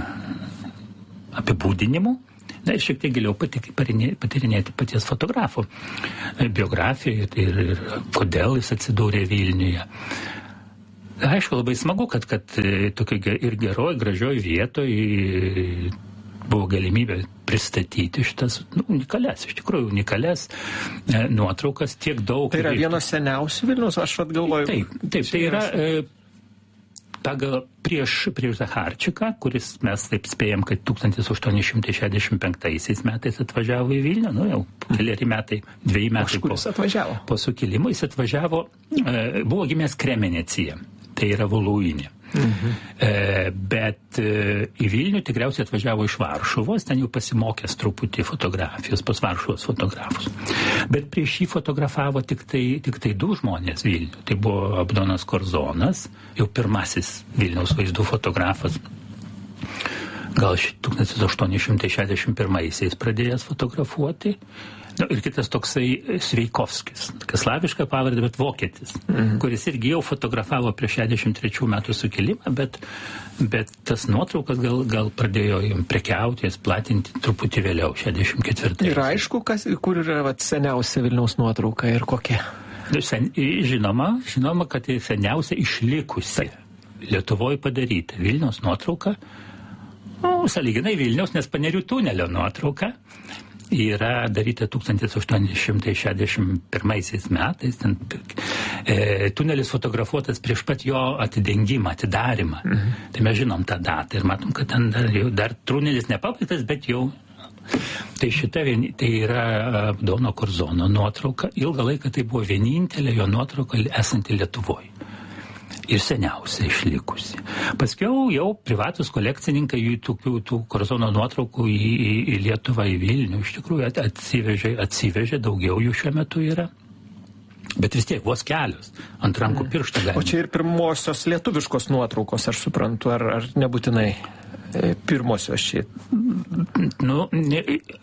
apibūdinimų. Na ir šiek tiek giliau patyrinėti paties fotografo biografiją ir, ir kodėl jis atsidūrė Vilniuje. Aišku, labai smagu, kad, kad tokio ir geroj, gražioj vietoj buvo galimybė pristatyti šitas nu, unikalias, iš tikrųjų unikalias e, nuotraukas, tiek daug. Tai yra vienos seniausių Vilniaus, aš vat galvoju. Taip, taip, tai yra e, pagal prieš, prieš Zacharčiką, kuris mes taip spėjom, kad tūkstantis aštuoni šimtai šešiasdešimt penktaisiais metais atvažiavo į Vilnių, nu jau keliari metai, dviejai metai po, po sukilimo, jis atvažiavo, e, buvo gimęs Kremenėcyje. Tai yra Voluinė. Mhm. E, bet e, į Vilnių tikriausiai atvažiavo iš Varšuvos, ten jau pasimokęs truputį fotografijos, pas Varšuvos fotografus. Bet prieš jį fotografavo tik tai, tik tai du žmonės Vilnių. Tai buvo Abdonas Korzonas, jau pirmasis Vilniaus vaizdų fotografas. Gal tūkstantis aštuoni šimtai šešiasdešimt pirmaisiais pradėjęs fotografuoti. Nu, ir kitas toksai Sveikovskis, slaviška pavardė, bet vokietis, mhm. kuris irgi jau fotografavo prieš šešiasdešimt trečių metų sukilimą, bet, bet tas nuotraukas gal, gal pradėjo jam prekiauti, jas platinti truputį vėliau, šešiasdešimt ketvirtais. Ir aišku, kas, kur yra vat, seniausia Vilniaus nuotrauka ir kokia? Sen, žinoma, žinoma, kad tai seniausia išlikusi Lietuvoje padaryta Vilniaus nuotrauka, nu, sąlyginai Vilniaus, nes Panerių tunelio nuotrauka yra daryta tūkstantis aštuoni šimtai šešiasdešimt pirmaisiais metais. Ten, e, tunelis fotografuotas prieš pat jo atidengimą, atidarimą. Mhm. Tai mes žinom tą datą ir matom, kad ten dar, jau, dar tunelis nepabaigtas, bet jau. Tai šita vieni, tai yra Abdono Korzono nuotrauka. Ilgą laiką tai buvo vienintelė jo nuotrauka esanti Lietuvoje. Ir seniausia išlikusi. Paskiau jau privatus kolekcininkai jų tokių tų Korzono nuotraukų į, į, į Lietuvą, į Vilnių iš tikrųjų atsivežė, atsivežė, daugiau jų šiuo metu yra. Bet vis tiek vos kelios, ant rankų pirštų galima. O čia ir pirmosios lietuviškos nuotraukos, aš suprantu, ar, ar nebūtinai pirmosios čia? Nu, ne,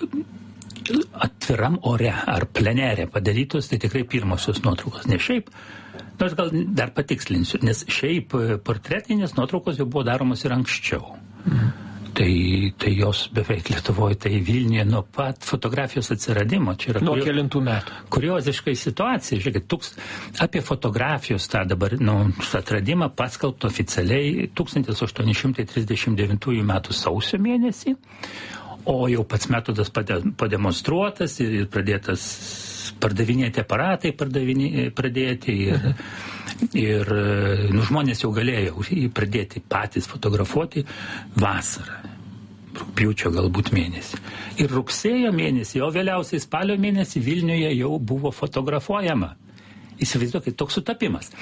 atviram ore ar plenerė padarytos, tai tikrai pirmosios nuotraukos. Ne šiaip, nu, aš gal dar patikslinsiu, nes šiaip portretinės nuotraukos jau buvo daromos ir anksčiau. Mhm. Tai, tai jos beveik Lietuvoje, tai Vilniuje nuo pat fotografijos atsiradimo. Čia yra nuo kurio, kelintų metų. Kurioziškai situacija. Žiūrėkit, tūks, apie fotografijos tą dabar nu, atradimą paskelbto oficialiai tūkstantis aštuoni šimtai trisdešimt devintųjų metų sausio mėnesį, o jau pats metodas pademonstruotas ir pradėtas pardavinėti aparatai, pardavinė, pradėti ir, ir nu, žmonės jau galėjo pradėti patys fotografuoti vasarą, rugpjūčio galbūt mėnesį. Ir rugsėjo mėnesį, o vėliausiai spalio mėnesį Vilniuje jau buvo fotografuojama. Įsivaizduokit, toks sutapimas.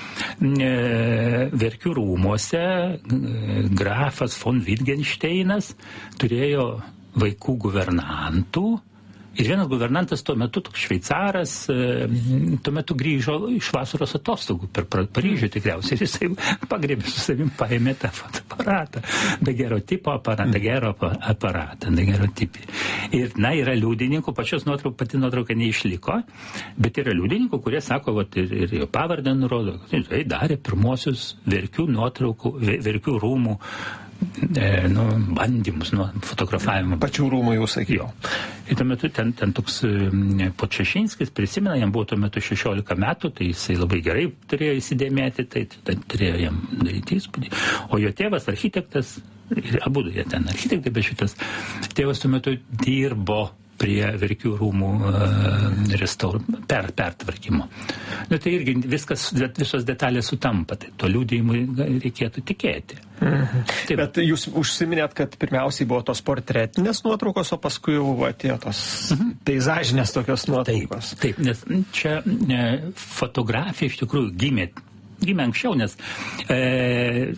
Verkių rūmuose grafas von Wittgensteinas turėjo vaikų guvernantų. Ir vienas guvernantas tuo metu, toks šveicaras, tuo metu grįžo iš vasaros atostogų per Paryžių tikriausiai. Ir jisai pagrėbė su savim, paėmė tą fotoaparatą, dagerotipo aparatą, dagero aparatą, dagerotipį. Ir, na, yra liudininkų, pačios nuotrauk, pati nuotrauka neišliko, bet yra liudininkų, kurie sako, vat, ir, ir jo pavardę nurodo, kad tai darė pirmosius Verkių nuotraukų, Verkių rūmų e, nu, bandymus nuo fotografavimo. Pačių rūmų jau sakiau. Ir tuo metu ten, ten toks Podčašinskis, prisimena, jam buvo tuo metu šešiolika metų, tai jisai labai gerai turėjo įsidėmėti, tai, tai turėjo jam daryti įspūdį. O jo tėvas architektas, ir abudu jie ten architektai, bet šitas tėvas tuo metu dirbo prie Verkių rūmų restaur, per, pertvarkymo. Nu, tai irgi viskas, visos detalės sutampa, tai to liudijimui reikėtų tikėti. Mhm. Bet jūs užsiminėt, kad pirmiausiai buvo tos portretinės nuotraukos, o paskui jau atėjo tos mhm. peizažinės tokios nuotraukos. Taip, taip, nes čia e, fotografija iš tikrųjų gimė, gimė anksčiau, nes e,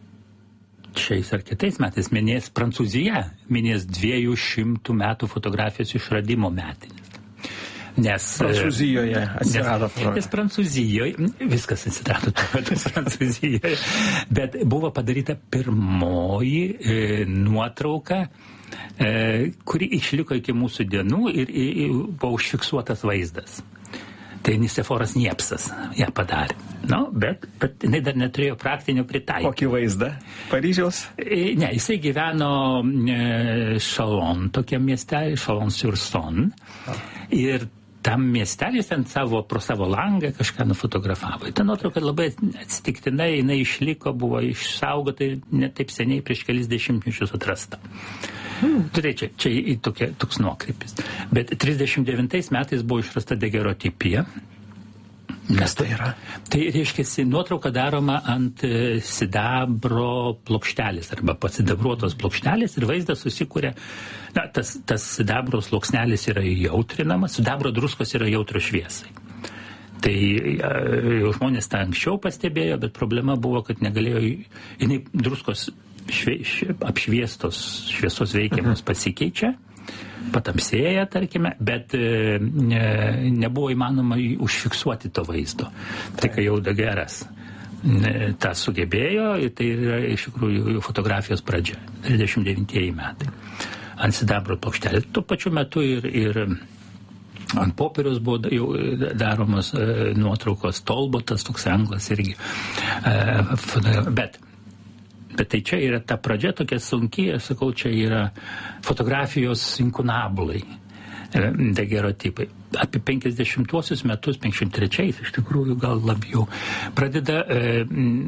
šiais ar kitais metais minės Prancūzija, minės dviejų šimtų metų fotografijos išradimo metinis. Nes Prancūzijoje atsirado. Nes, nes Prancūzijoje, viskas atsirado tuo metu Prancūzijoje, bet buvo padaryta pirmoji e, nuotrauka, e, kuri išliko iki mūsų dienų ir e, buvo užfiksuotas vaizdas. Tai Niseforas Niepsas ją padarė. No, bet, bet jinai dar neturėjo praktinio pritaikymo. Kokį vaizdą? Paryžiaus? E, ne, jisai gyveno e, Chalon, tokiam miestelį, Chalon-sur-Saône. Ir tam miestelis ten savo, pro savo langą kažką nufotografavo. Ta nuotrauka labai atsitiktinai, jinai išliko, buvo išsaugota ne taip seniai, prieš kelis dešimtmečius atrasta. Hmm. Tai čia, čia tokia, toks nuokrypis. Bet trisdešimt devintais metais buvo išrasta dagerotipija. Kas tai yra? Tai reiškia, nuotrauka daroma ant sidabro plokštelės arba pasidabruotos plokštelės ir vaizdas susikūrė, na, tas, tas sidabro sluoksnelis yra jautrinamas, sidabro druskos yra jautro šviesai. Tai jau žmonės tą anksčiau pastebėjo, bet problema buvo, kad negalėjo, jinai druskos švie, apšviestos šviesos veikiamos pasikeičia, patamsėja, tarkime, bet e, ne, nebuvo įmanoma užfiksuoti to vaizdo. Tai kai jau Dageras e, tą sugebėjo, tai yra iš tikrųjų fotografijos pradžia, trisdešimt devintieji metai. Ant sidabro plokštelės. Tuo pačiu metu ir, ir ant popieriaus buvo jau daromos e, nuotraukos, Tolbotas, toks anglas irgi. E, bet Bet tai čia yra ta pradžia tokia sunki, aš sakau, čia yra fotografijos inkunabulai, dagerotipai. Apie penkiasdešimtuosius metus, penkiasdešimt trečiais, iš tikrųjų gal labiau, pradeda e,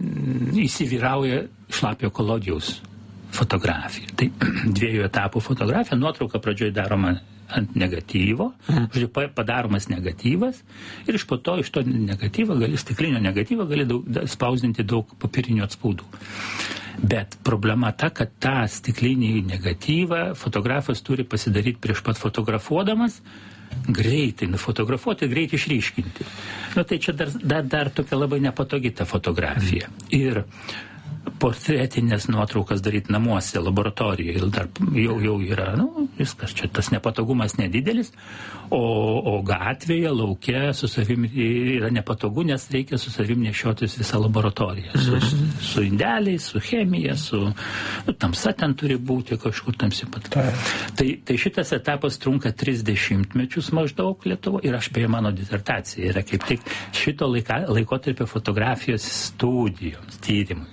įsivyrauja Šlapio Kolodijaus fotografija. Tai dviejų etapų fotografija, nuotrauka pradžioje daroma ant negatyvo, žodžiu, padaromas negatyvas ir iš po to, iš to negatyvo, gali, stiklinio negatyvo gali daug, spausdinti daug papirinių atspaudų. Bet problema ta, kad tą stiklinį negatyvą fotografas turi pasidaryti prieš pat fotografuodamas, greitai nufotografuoti, greitai išryškinti. Nu, tai čia dar, dar, dar tokia labai nepatogi ta fotografija. Ir portretinės nuotraukas daryti namuose, laboratorijoje, dar jau, jau yra, nu, viskas, čia tas nepatogumas nedidelis, o, o gatvėje, lauke su savim yra nepatogu, nes reikia su savim nešiotis visą laboratoriją. Su, su indeliais, su chemija, su nu, tamsa ten turi būti kažkur tamsi pat. Tai, tai šitas etapas trunka trisdešimtmečius maždaug Lietuvo ir aš beje mano disertacija yra kaip tik šito laika, laikotarpio fotografijos studijoms, tyrimui.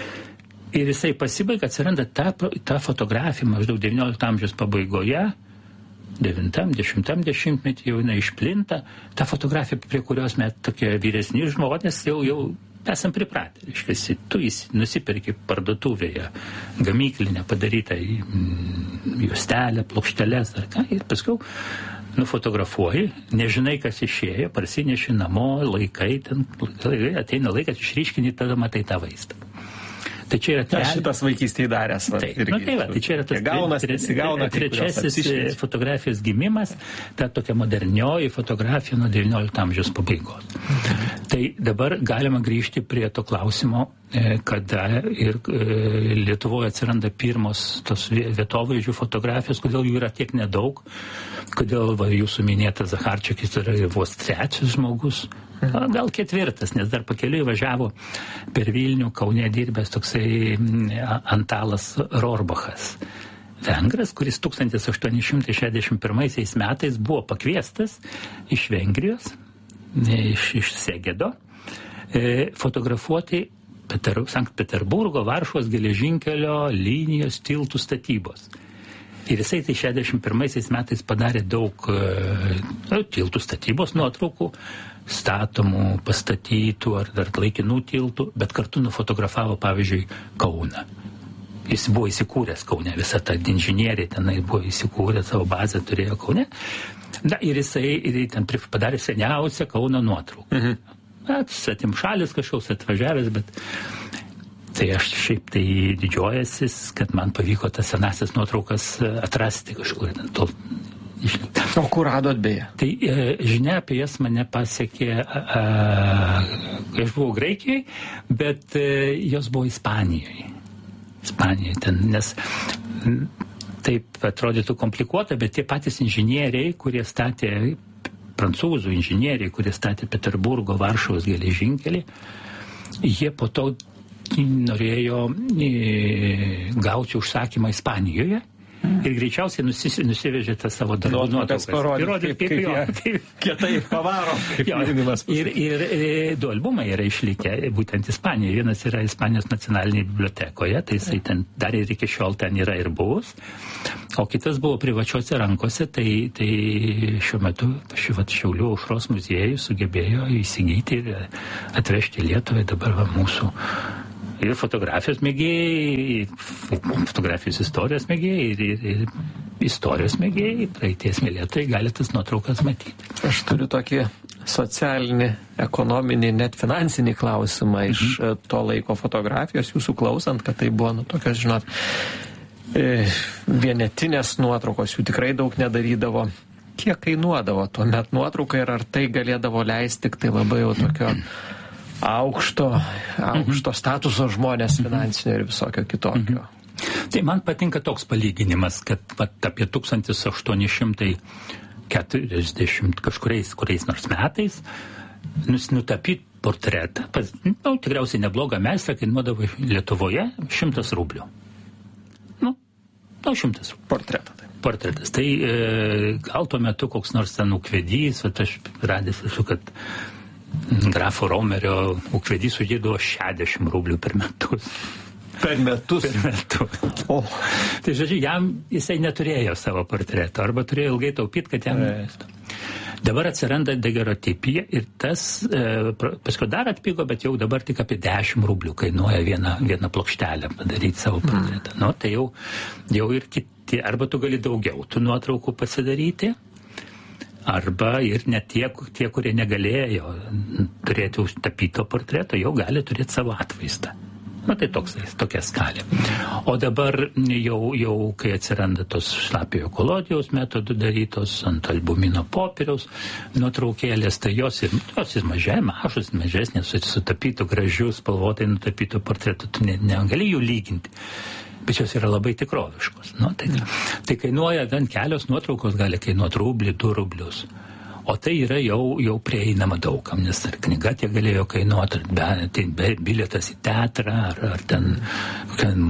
Ir jisai pasibaigia, atsiranda ta, ta fotografija maždaug devyniolikto amžiaus pabaigoje, devintam, dešimtam dešimtmetį jau jinai išplinta, ta fotografija, prie kurios mes tokie vyresni žmonės jau, jau esam pripratę. Iškasi, tu nusiperki parduotuvėje gamyklinę padarytą juostelę, plokšteles ar ką, ir paskui nufotografuoji, nežinai, kas išėjo, parsineši namo, laikai, ten, ateina laikas, išryškini, tada matai tą vaizdą. Tai čia yra tre... šitas vaikystėje daręs. Va, tai, nu, tai, va, tai čia yra tas gaunas, tre, tre, trečiasis fotografijos gimimas, ta tokia modernioji fotografija nuo devyniolikto amžiaus pabaigos. Tai dabar galima grįžti prie to klausimo, kada ir Lietuvoje atsiranda pirmos tos vietovaizdžių fotografijos, kodėl jų yra tiek nedaug, kodėl va, jūsų minėtas Zacharčikis yra vos trečias žmogus, gal ketvirtas, nes dar pakeliui važiavo per Vilnių, Kaune dirbęs toksai Antalas Rorbachas, vengras, kuris tūkstantis aštuoni šimtai šešiasdešimt pirmaisiais metais buvo pakviestas iš Vengrijos, iš, iš Segedo, fotografuoti Peter, Sankt Peterburgo, Varšuvos geležinkelio linijos tiltų statybos. Ir jisai tai šešiasdešimt pirmaisiais metais padarė daug nu, tiltų statybos nuotraukų, statomų, pastatytų ar dar laikinų tiltų, bet kartu nufotografavo, pavyzdžiui, Kauną. Jis buvo įsikūręs Kaune, visą tą inžinieriai tenai buvo įsikūrę, savo bazę turėjo Kaune. Na, ir jisai ir ten padarė seniausią Kauno nuotrauką. Mhm. Svetim šalis kažkoks atvažiavęs, bet tai aš šiaip tai didžiuojasis, kad man pavyko tas senasis nuotraukas atrasti kažkur. To, o kur radot beje? Tai e, žinia apie jas mane pasiekė, a, kai aš buvau Graikijai, bet e, jos buvo Ispanijoje. Ispanijoje ten, nes taip atrodytų komplikuota, bet tie patys inžinieriai, kurie statė, prancūzų inžinieriai, kurie statė Peterburgo, Varšuvos geležinkelį, jie po to norėjo e, gauti užsakymą Ispanijoje. Ir greičiausiai nusis, nusivežė tą savo darbų nuotraukas. Parodė, kaip, kaip, kaip, kaip kietai pavaro. Kaip jo, ir ir e, du albumai yra išlikę, būtent Ispanijoje. Vienas yra Ispanijos nacionalinėje bibliotekoje, tai jisai ten dar ir iki šiol ten yra ir buvus. O kitas buvo privačiuose rankose, tai, tai šiuo metu šiuo Šiaulių aušros muziejus sugebėjo įsigyti ir atvežti į Lietuvą dabar va, mūsų ir fotografijos mėgėjai, fotografijos istorijos mėgėjai, ir, ir, ir istorijos mėgėjai, praeities mylėtojai gali tas nuotraukas matyti. Aš turiu tokį socialinį, ekonominį, net finansinį klausimą mhm. iš to laiko fotografijos, jūsų klausant, kad tai buvo, nu, tokios, žinot, vienetinės nuotraukos, jų tikrai daug nedarydavo. Kiek kainuodavo tuomet nuotrauka ir ar tai galėdavo leisti tik tai labai jau tokio aukšto, aukšto statuso žmonės finansinio ir visokio kitokio. Tai man patinka toks palyginimas, kad pat, apie tūkstantis aštuoni šimtai keturiasdešimt kažkuriais kuriais nors metais nutapyti portretą. Pas, nu, tikriausiai neblogą meistrą kainuodavo Lietuvoje šimtas rublių. Nu, nu šimtas rublių. Portretą. Tai. Portretas. Tai e, gal tuo metu koks nors ten ūkvedys, bet aš radęs esu, kad grafo Romerio ūkvedys uždėdavo šešiasdešimt rublių per metus. Per metus? Per metus. O. Tai žodžiu, jam jisai neturėjo savo portreto, arba turėjo ilgai taupyti, kad jam... E. Dabar atsiranda dagerotipija ir tas, e, paskui dar atpigo, bet jau dabar tik apie dešimt rublių kainuoja vieną, vieną plokštelę padaryti savo portretą. Mm. Nu, tai jau, jau ir kiti, arba tu gali daugiau tų nuotraukų pasidaryti, arba ir net tie, tie, kurie negalėjo turėti užtapyto portreto, jau gali turėti savo atvaizdą. Na, tai toks, tokia skalė. O dabar jau, jau kai atsiranda tos šlapiojo kolodijaus metodų darytos ant albumino popieriaus nuotraukėlės, tai jos ir, jos ir mažai, mažus, mažesnės, sutapytų gražių, spalvotai nutapytų portretų, tu ne, negali jų lyginti. Bet jos yra labai tikroviškos. Nu, tai, tai kainuoja, bent kelios nuotraukos gali kainuoti rublį, du rublius. O tai yra jau, jau prieinama daugam, nes ar knyga tie galėjo kainuoti, ar be, tai be, bilietas į teatrą, ar, ar ten, ten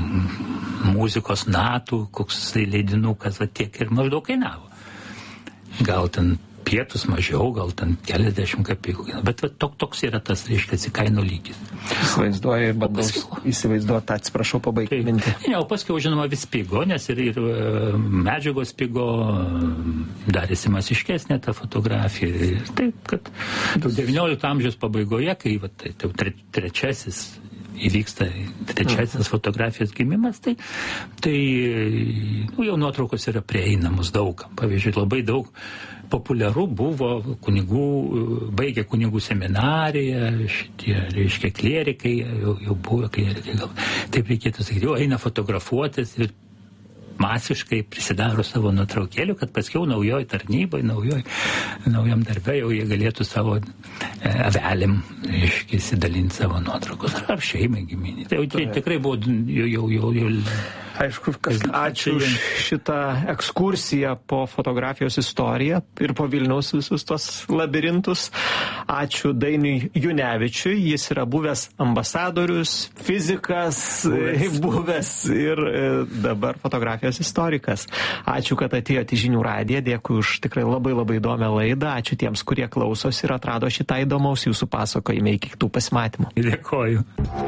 muzikos natų, koks tai leidinukas, tiek ir maždaug kainavo. Gal ten pietus mažiau, gal ten keliasdešimt kapikų. Bet va, tok, toks yra tas, reiškia, kainų lygis. Įsivaizduoju, bandau įsivaizduoti, atsiprašau, pabaigti mintį. Ne, o paskui, žinoma, vis pigo, nes ir, ir medžiagos pigo, darėsi masiškesnė ta fotografija. Ir taip, kad devyniolikto amžiaus pabaigoje, kai va, tai, tai tre, trečiasis įvyksta trečiasis fotografijos gimimas, tai, tai nu, jau nuotraukos yra prieinamos daugam. Pavyzdžiui, labai daug populiaru buvo kunigų, baigė kunigų seminariją, šitie, reiškia, klierikai, jau, jau buvo klierikai, gal taip reikėtų sakyti, jau eina fotografuotis ir masiškai prisidaro savo nuotraukėlių, kad paskiau naujoj tarnybai, naujoj, naujam darbe jau jie galėtų savo e, avelėm, reiškia, įsidalinti savo nuotraukos, ar, ar šeimai giminį. Tai jau tai tikrai buvo jau, jau, jau, jau Aišku, kas, ačiū už šitą ekskursiją po fotografijos istoriją ir po Vilniaus visus tos labirintus. Ačiū Dainiui Junevičiui, jis yra buvęs ambasadorius, fizikas, buvęs, buvęs ir dabar fotografijos istorikas. Ačiū, kad atėjote į Žinių radiją, dėkui už tikrai labai labai įdomią laidą, ačiū tiems, kurie klausosi ir atrado šitą įdomaus jūsų pasakojimą, iki kitų pasimatymų. Dėkoju.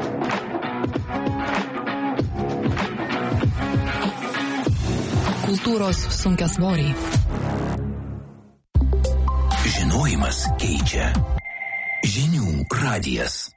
Kultūros sunkiasvoriai. Žinojimas keičia. Žinių radijas.